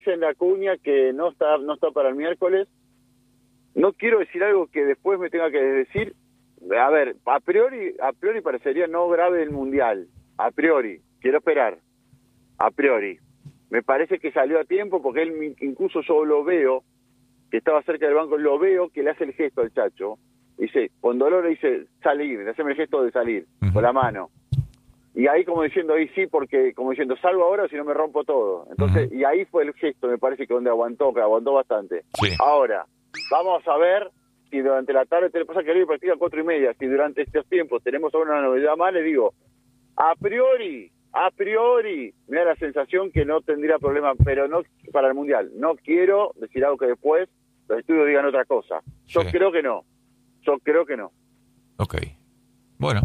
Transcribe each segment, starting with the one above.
en la cuña que no está para el miércoles. No quiero decir algo que después me tenga que decir. A ver, a priori parecería no grave el Mundial. A priori, quiero esperar. A priori. Me parece que salió a tiempo porque él, incluso yo lo veo, que estaba cerca del banco, lo veo que le hace el gesto al Chacho. Dice, con dolor le dice, salir, le hace el gesto de salir, con la mano. Y ahí como diciendo, ahí sí, porque como diciendo, salgo ahora o si no me rompo todo. Entonces, y ahí fue el gesto, me parece que aguantó bastante. Sí. Ahora, vamos a ver si durante la tarde, te pasa que River practica 4:30, si durante estos tiempos tenemos alguna novedad más, le digo, a priori, me da la sensación que no tendría problema, pero no para el Mundial. No quiero decir algo que después los estudios digan otra cosa. Yo creo que no. Ok. Bueno.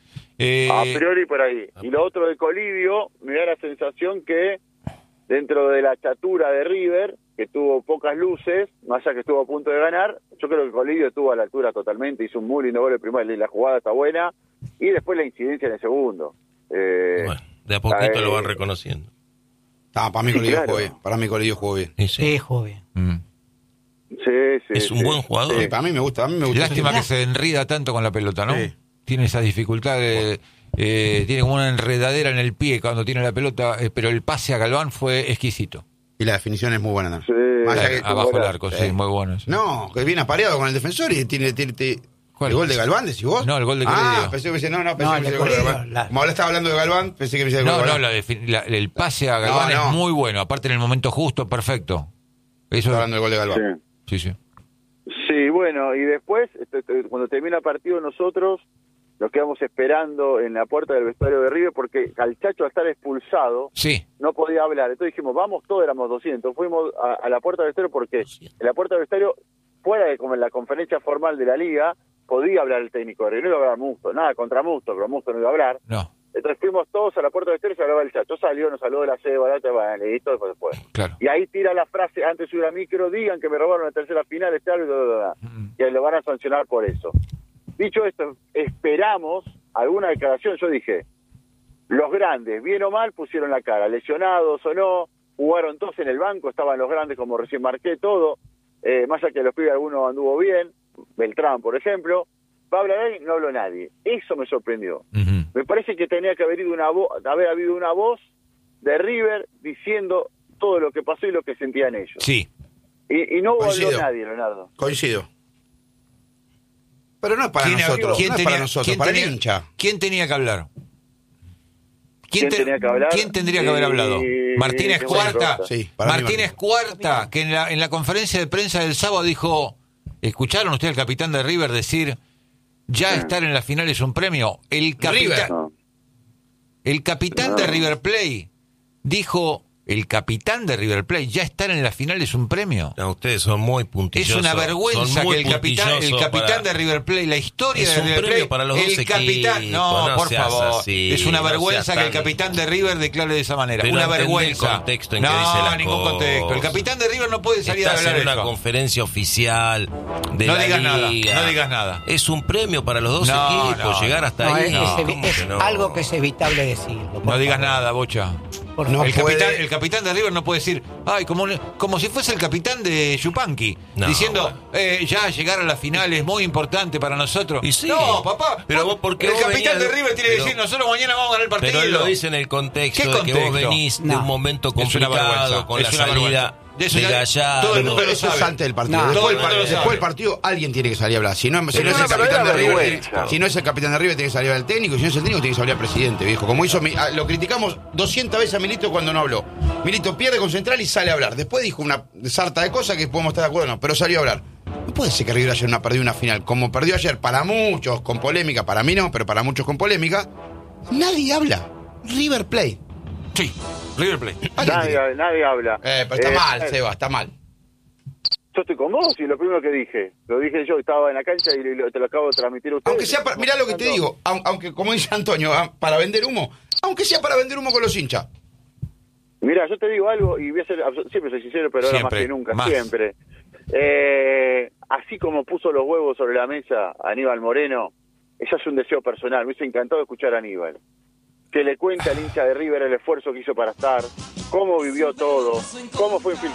A priori por ahí. Y lo otro de Colidio, me da la sensación que dentro de la chatura de River, que tuvo pocas luces, más allá que estuvo a punto de ganar, yo creo que Colidio estuvo a la altura totalmente, hizo un muy lindo gol el primero, la jugada está buena, y después la incidencia en el segundo. Bueno, de a poquito lo van reconociendo. Para mí Colidio jugó bien. Para mí Colidio jugó bien. Sí, jugó bien. Sí, es un buen jugador. Sí, para mí me gusta. Lástima que se enrida tanto con la pelota, ¿no? Sí. Tiene esa dificultad, tiene como una enredadera en el pie cuando tiene la pelota, pero el pase a Galván fue exquisito. Y la definición es muy buena también. Sí. Más allá que Abajo el arco, sí, muy bueno. Sí. No, que viene apareado con el defensor y tiene ¿Cuál? ¿El gol de Galván, decís vos? No, el gol de Colidio. Pensé que me decía, pensé No, que me decía el gol de Galván. Como ahora estaba hablando de Galván, pensé que me decía el gol de Galván. El pase a Galván es muy bueno, aparte en el momento justo, perfecto. Eso estaba hablando del gol de Galván. Sí. Sí, bueno, y después, cuando termina el partido nosotros nos quedamos esperando en la puerta del vestuario de River porque al Chacho al estar expulsado no podía hablar. Entonces dijimos, vamos, todos éramos 200. Fuimos a la puerta del vestuario porque en la puerta del vestuario, fuera de como en la conferencia formal de la liga, podía hablar el técnico de River. No iba a hablar Musto, nada contra Musto, pero Musto no iba a hablar. No. Entonces fuimos todos a la puerta del vestuario y se hablaba el Chacho. Salió, nos saludó de la sede, bueno, listo, después. Claro. Y ahí tira la frase, antes de subir a micro, digan que me robaron la tercera final, y lo van a sancionar por eso. Dicho esto, esperamos alguna declaración. Yo dije, los grandes, bien o mal, pusieron la cara, lesionados o no, jugaron todos en el banco, estaban los grandes como recién marqué, todo, más allá que los pibes alguno anduvo bien, Beltrán, por ejemplo. ¿Va a hablar ahí? No habló nadie. Eso me sorprendió. Me parece que tenía que haber habido una voz de River diciendo todo lo que pasó y lo que sentían ellos. Sí. Y no habló nadie, Leonardo. Coincido. Pero no es para nosotros, no es para nosotros, para el hincha. ¿Quién tenía que hablar? ¿Quién tenía que hablar? ¿Quién tendría que haber hablado? Martínez Cuarta. Sí, Martínez Cuarta, que en la conferencia de prensa del sábado dijo, ¿escucharon ustedes al capitán de River decir, ya estar en la final es un premio? El capitán de River Plate dijo, el capitán de River Plate, ya estar en la final es un premio. No, ustedes son muy puntillosos. Es una vergüenza que el capitán de River Plate, la historia de River Plate, para los dos capitán, no, por favor, así, es una vergüenza que el capitán de River declare de esa manera. Pero una vergüenza. El contexto en que dice las ningún cosas. contexto. El capitán de River no puede salir a hablar en eso. una conferencia oficial de no la digas liga. Nada, no digas nada. Es un premio para los dos equipos llegar hasta ahí. Es algo que es evitable decir. No digas nada, Bocha. El capitán de River no puede decir, ay, como si fuese el capitán de Yupanqui, diciendo, ya llegar a la final es muy importante para nosotros. Sí, no, papá, pero vos, porque el capitán de River tiene que decir, nosotros mañana vamos a ganar el partido. Pero él lo dice en el contexto de que vos venís de un momento complicado con la salida de Gallardo. Todo el mundo lo eso sabe. es antes del partido. No, después del partido alguien tiene que salir a hablar. Si no es el capitán de River, si no es el capitán de River, tiene que salir al técnico. Si no es el técnico, tiene que salir al presidente, viejo. Como hizo, lo criticamos 200 veces a Milito cuando no habló. Milito pierde con Central y sale a hablar. Después dijo una sarta de cosas que podemos estar de acuerdo o no, pero salió a hablar. No puede ser que River ayer no perdió una final. Como perdió ayer, para muchos con polémica, para mí no, pero para muchos con polémica, nadie habla. River Plate. Sí, River Plate. Nadie habla. Pero está mal, Seba, está mal. Yo estoy con vos y lo primero que dije, lo dije yo, estaba en la cancha y te lo acabo de transmitir a ustedes. Aunque sea, mirá lo que te digo, aunque como dice Antonio, para vender humo, aunque sea para vender humo con los hinchas. Mirá, yo te digo algo y voy a ser, siempre soy sincero, pero ahora más que nunca, siempre. Así como puso los huevos sobre la mesa Aníbal Moreno, eso es un deseo personal, me hubiese encantado escuchar a Aníbal. que le cuente al hincha de River el esfuerzo que hizo para estar, cómo vivió todo, cómo fue infiltrado